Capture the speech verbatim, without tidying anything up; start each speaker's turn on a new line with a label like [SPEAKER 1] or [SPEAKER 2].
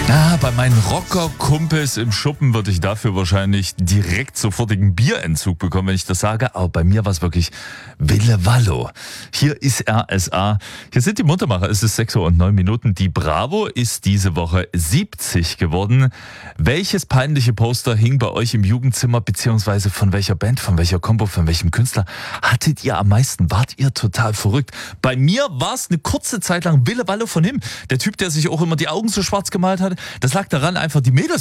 [SPEAKER 1] Ah, bei meinen Rocker-Kumpels im Schuppen würde ich dafür wahrscheinlich direkt sofortigen Bierentzug bekommen, wenn ich das sage. Aber bei mir war es wirklich Wille Wallo. Hier ist R S A. Hier sind die Muntermacher. Es ist sechs Uhr und neun Minuten. Die Bravo ist diese Woche siebzig geworden. Welches peinliche Poster hing bei euch im Jugendzimmer, beziehungsweise von welcher Band, von welcher Combo, von welchem Künstler hattet ihr am meisten? Wart ihr total verrückt? Bei mir war es eine kurze Zeit lang Wille Wallo von ihm. Der Typ, der sich auch immer die Augen so schwarz gemalt hat. Das lag daran, einfach die Mädels